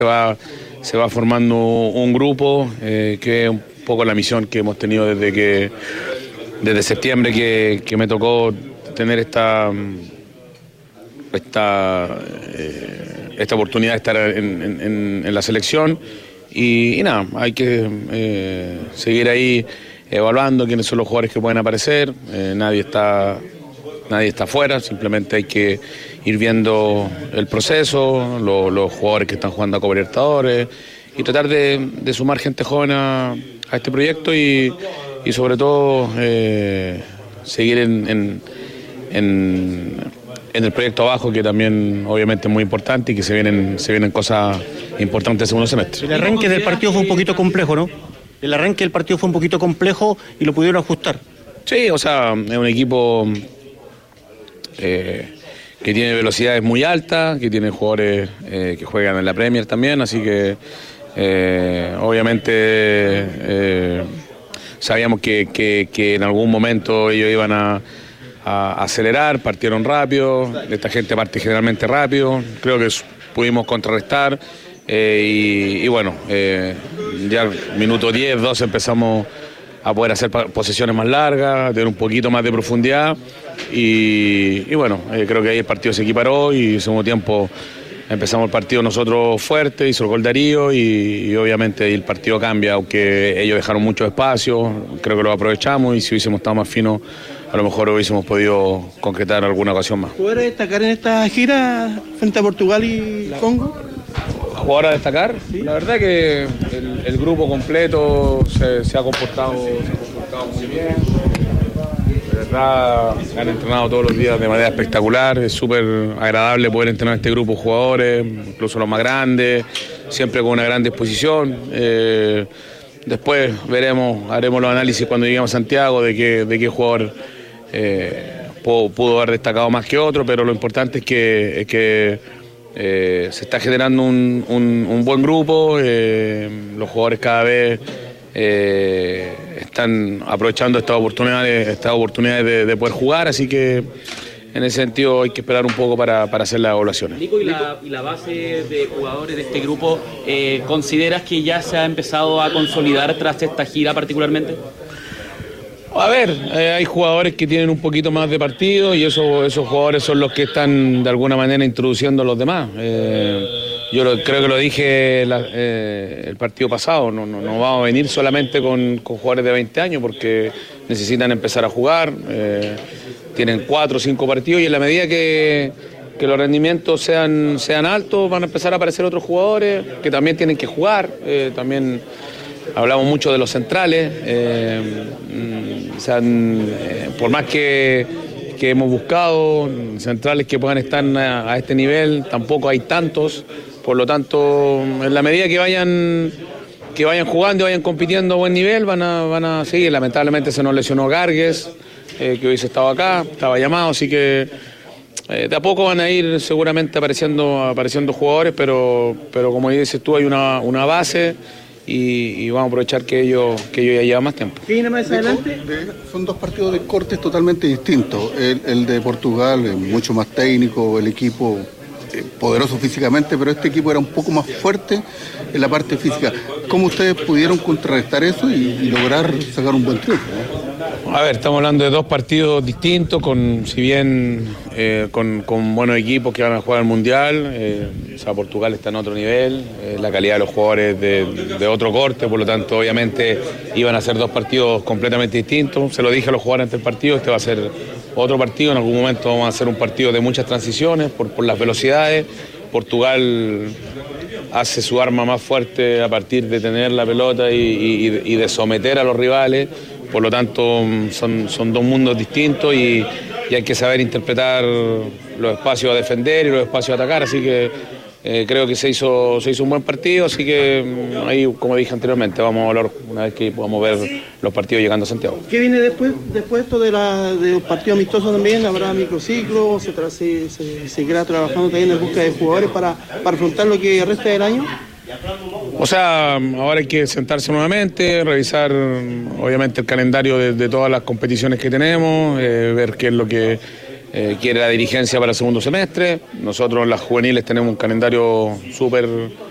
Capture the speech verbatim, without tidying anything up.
Se va, se va formando un grupo eh, que es un poco la misión que hemos tenido desde que desde septiembre que, que me tocó tener esta esta, eh, esta oportunidad de estar en, en, en la selección y, y nada, hay que eh, seguir ahí evaluando quiénes son los jugadores que pueden aparecer. eh, nadie está nadie está afuera, simplemente hay que ir viendo el proceso, lo, los jugadores que están jugando a Copa Libertadores y tratar de, de sumar gente joven a, a este proyecto y, y sobre todo eh, seguir en, en, en, en el proyecto abajo, que también obviamente es muy importante y que se vienen, se vienen cosas importantes el segundo semestre. El arranque del partido fue un poquito complejo, ¿no? El arranque del partido fue un poquito complejo y lo pudieron ajustar. Sí, o sea, es un equipo eh, que tiene velocidades muy altas, que tiene jugadores eh, que juegan en la Premier también, así que eh, obviamente eh, sabíamos que, que, que en algún momento ellos iban a, a acelerar, partieron rápido, esta gente parte generalmente rápido, creo que pudimos contrarrestar eh, y, y bueno, eh, ya minuto diez, doce empezamos a poder hacer posesiones más largas, tener un poquito más de profundidad y, y bueno, eh, creo que ahí el partido se equiparó y en segundo tiempo empezamos el partido nosotros fuerte, hizo el gol Darío y, y obviamente el partido cambia, aunque ellos dejaron mucho espacio, creo que lo aprovechamos y si hubiésemos estado más finos a lo mejor hubiésemos podido concretar alguna ocasión más. ¿Jugador a destacar en esta gira frente a Portugal y Congo? Jugador a destacar, ¿sí? La verdad que el, el grupo completo se, se, ha comportado, se ha comportado muy bien. De verdad han entrenado todos los días de manera espectacular, es súper agradable poder entrenar a este grupo de jugadores, incluso los más grandes, siempre con una gran disposición. Eh, después veremos, haremos los análisis cuando lleguemos a Santiago de qué, de qué jugador eh, pudo, pudo haber destacado más que otro, pero lo importante es que, es que Eh, se está generando un, un, un buen grupo, eh, los jugadores cada vez eh, están aprovechando estas oportunidades, estas oportunidades de, de poder jugar, así que en ese sentido hay que esperar un poco para, para hacer las evaluaciones. Nico, ¿y la, y la base de jugadores de este grupo, eh, consideras que ya se ha empezado a consolidar tras esta gira particularmente? A ver, eh, hay jugadores que tienen un poquito más de partido y eso, esos jugadores son los que están de alguna manera introduciendo a los demás. Eh, yo lo, creo que lo dije la, eh, el partido pasado, no, no, no vamos a venir solamente con, con jugadores de veinte años porque necesitan empezar a jugar, eh, tienen cuatro o cinco partidos y en la medida que, que los rendimientos sean, sean altos van a empezar a aparecer otros jugadores que también tienen que jugar, eh, también... Hablamos mucho de los centrales, eh, o sea, eh, por más que, que hemos buscado centrales que puedan estar a, a este nivel, tampoco hay tantos, por lo tanto, en la medida que vayan que vayan jugando y vayan compitiendo a buen nivel, van a, van a seguir. Lamentablemente se nos lesionó Gargues, eh, que hubiese estado acá, estaba llamado, así que eh, de a poco van a ir seguramente apareciendo, apareciendo jugadores, pero, pero como dices tú, hay una, una base. Y, y vamos a aprovechar que ellos, que ellos ya llevan más tiempo. ¿Qué viene más adelante? De, de, son dos partidos de cortes totalmente distintos. El, el de Portugal es mucho más técnico, el equipo eh, poderoso físicamente, pero este equipo era un poco más fuerte en la parte física. ¿Cómo ustedes pudieron contrarrestar eso y, y lograr sacar un buen triunfo, ¿no? A ver, estamos hablando de dos partidos distintos, con si bien eh, con, con buenos equipos que van a jugar al Mundial, eh, o sea, Portugal está en otro nivel, eh, la calidad de los jugadores de, de otro corte, por lo tanto, obviamente, iban a ser dos partidos completamente distintos. Se lo dije a los jugadores antes del partido, este va a ser otro partido, en algún momento vamos a hacer un partido de muchas transiciones por, por las velocidades. Portugal hace su arma más fuerte a partir de tener la pelota y, y, y de someter a los rivales. Por lo tanto, son, son dos mundos distintos y, y hay que saber interpretar los espacios a defender y los espacios a atacar. Así que eh, creo que se hizo, se hizo un buen partido. Así que ahí, como dije anteriormente, vamos a hablar una vez que podamos ver los partidos llegando a Santiago. ¿Qué viene después después esto de, la, de los partidos amistosos también? ¿Habrá microciclos? ¿Se, se, se seguirá trabajando también en busca de jugadores para, para afrontar lo que resta del año? O sea, ahora hay que sentarse nuevamente, revisar obviamente el calendario de, de todas las competiciones que tenemos, eh, ver qué es lo que eh, quiere la dirigencia para el segundo semestre. Nosotros las juveniles tenemos un calendario súper